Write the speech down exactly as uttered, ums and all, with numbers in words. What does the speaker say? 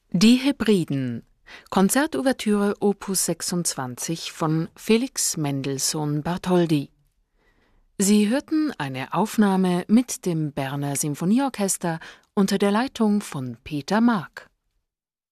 Die Hebriden, Konzertouvertüre Opus sechsundzwanzig von Felix Mendelssohn Bartholdy. Sie hörten eine Aufnahme mit dem Berner Symphonieorchester unter der Leitung von Peter Maag.